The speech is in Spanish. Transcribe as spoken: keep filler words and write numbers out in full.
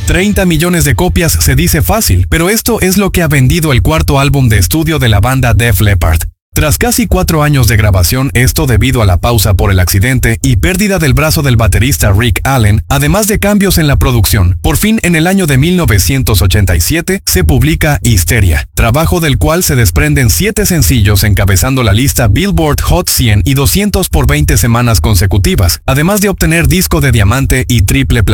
treinta millones de copias se dice fácil, pero esto es lo que ha vendido el cuarto álbum de estudio de la banda Def Leppard. Tras casi cuatro años de grabación, esto debido a la pausa por el accidente y pérdida del brazo del baterista Rick Allen, además de cambios en la producción, por fin en el año de mil novecientos ochenta y siete se publica Hysteria, trabajo del cual se desprenden siete sencillos encabezando la lista Billboard Hot cien y doscientos por veinte semanas consecutivas, además de obtener disco de diamante y triple platino.